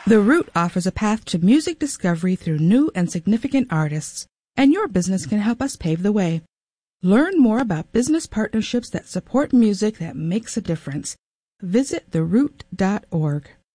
The Root offers a path to music discovery through new and significant artists, and your business can help us pave the way. Learn more about business partnerships that support music that makes a difference. Visit theroot.org.